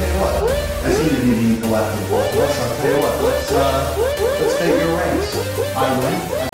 tell you what, I seem to be the intellectual both of us. I'll tell you what, let's take your ranks. I win.